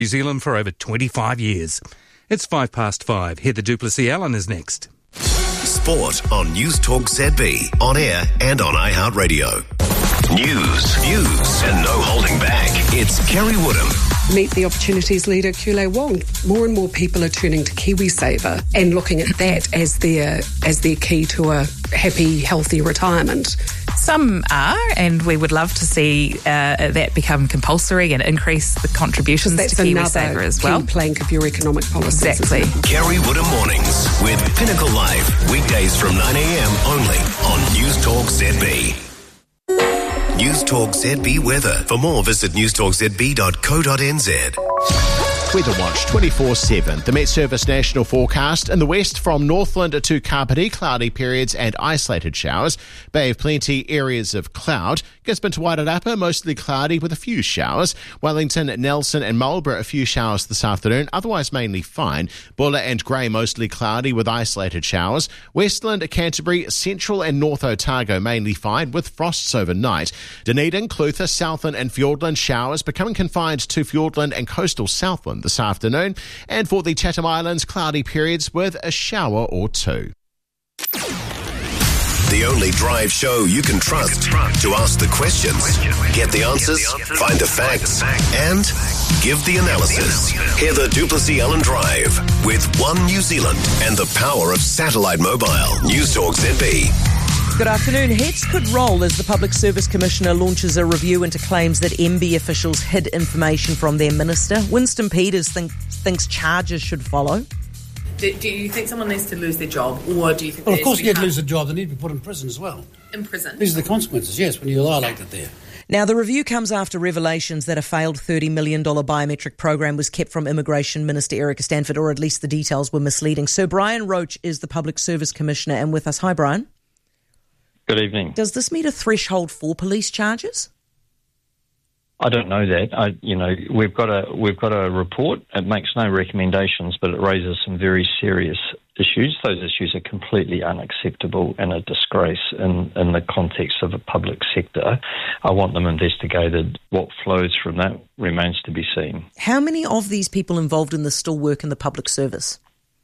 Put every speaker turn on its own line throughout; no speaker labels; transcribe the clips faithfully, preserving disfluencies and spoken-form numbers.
New Zealand for over twenty-five years. It's five past five. Heather Duplessis-Allen is next.
Sport on News Talk Z B, on air and on iHeartRadio. News, views and no holding back. It's Kerry Woodham.
Meet the Opportunities leader, Kule Wong. More and more people are turning to KiwiSaver and looking at that as their as their key to a happy, healthy retirement.
Some are, and we would love to see uh, that become compulsory and increase the contributions to KiwiSaver as well.
Key plank of your economic policy.
Exactly.
Kerry Woodham Mornings with Pinnacle Live, weekdays from nine a.m. only on News Talk Z B. News Talk Z B weather. For more, visit news talk z b dot co dot n z.
Weather Watch twenty-four seven. The Met Service national forecast in the west from Northland to Kapiti, cloudy periods and isolated showers. Bay of Plenty, areas of cloud. Gisborne to Wairarapa, mostly cloudy with a few showers. Wellington, Nelson and Marlborough, a few showers this afternoon, otherwise mainly fine. Buller and Grey, mostly cloudy with isolated showers. Westland, Canterbury, Central and North Otago, mainly fine with frosts overnight. Dunedin, Clutha, Southland and Fiordland, showers becoming confined to Fiordland and coastal Southland this afternoon. And for the Chatham Islands, cloudy periods with a shower or two.
The only drive show you can trust to ask the questions, get the answers, find the facts, and give the analysis. Heather Duplessis-Allen Drive with One New Zealand and the power of satellite mobile. News Talk Z B.
Good afternoon. Heads could roll as the Public Service Commissioner launches a review into claims that M B officials hid information from their minister. Winston Peters think, thinks charges should follow.
Do, do you think someone needs to lose their job, or do you think...
Well, of course they need to lose their job. They need to be put in prison as well.
In prison?
These are the consequences, yes, when you lie like that there.
Now, the review comes after revelations that a failed thirty million dollars biometric program was kept from Immigration Minister Erica Stanford, or at least the details were misleading. Sir Brian Roach is the Public Service Commissioner and with us. Hi, Brian.
Good evening.
Does this meet a threshold for police charges?
I don't know that. I, you know, we've got a we've got a report. It makes no recommendations, but it raises some very serious issues. Those issues are completely unacceptable and a disgrace in, in the context of a public sector. I want them investigated. What flows from that remains to be seen.
How many of these people involved in this still work in the public service?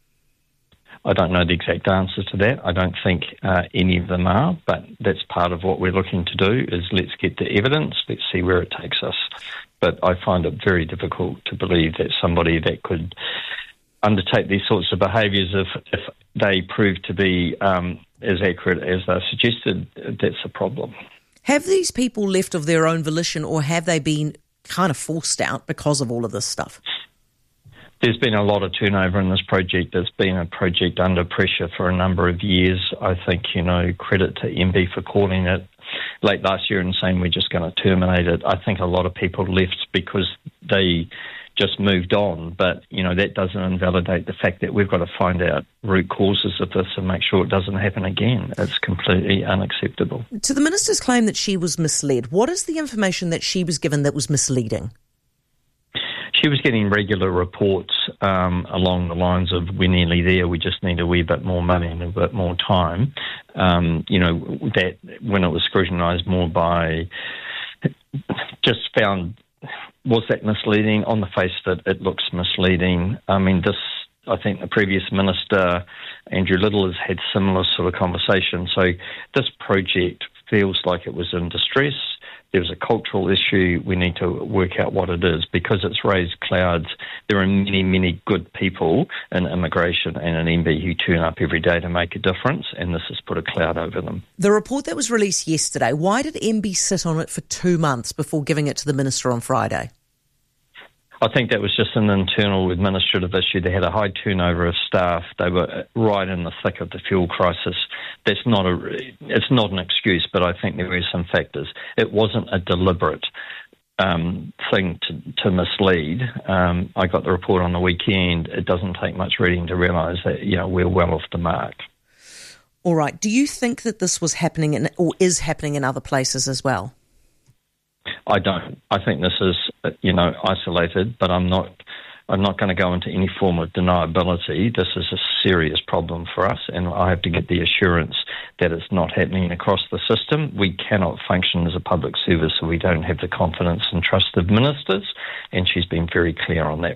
I don't know the exact answer to that. I don't think uh, any of them are, but that's part of what we're looking to do is let's get the evidence, let's see where it takes us. But I find it very difficult to believe that somebody that could undertake these sorts of behaviours, if, if they prove to be um, as accurate as they're suggested, that's a problem.
Have these people left of their own volition, or have they been kind of forced out because of all of this stuff?
There's been a lot of turnover in this project. It's been a project under pressure for a number of years. I think, you know, credit to M B for calling it late last year and saying we're just going to terminate it. I think a lot of people left because they just moved on. But, you know, that doesn't invalidate the fact that we've got to find out root causes of this and make sure it doesn't happen again. It's completely unacceptable.
To the minister's claim that she was misled, what is the information that she was given that was misleading?
She was getting regular reports um, along the lines of we're nearly there, we just need a wee bit more money and a bit more time. Um, you know, that when it was scrutinised more by, just found, was that misleading? On the face of it, it looks misleading. I mean, this, I think the previous minister, Andrew Little, has had similar sort of conversations. So this project feels like it was in distress. There's a cultural issue. We need to work out what it is because it's raised clouds. There are many, many good people in immigration and in M B who turn up every day to make a difference, and this has put a cloud over them.
The report that was released yesterday, why did M B sit on it for two months before giving it to the minister on Friday?
I think that was just an internal administrative issue. They had a high turnover of staff. They were right in the thick of the fuel crisis. That's not a, it's not an excuse, but I think there were some factors. It wasn't a deliberate um, thing to, to mislead. Um, I got the report on the weekend. It doesn't take much reading to realise that, you know, we're well off the mark.
All right. Do you think that this was happening in, or is happening in other places as well?
I don't. I think this is, you know, isolated, but I'm not I'm not going to go into any form of deniability. This is a serious problem for us, and I have to get the assurance that it's not happening across the system. We cannot function as a public service if we don't have the confidence and trust of ministers, and she's been very clear on that.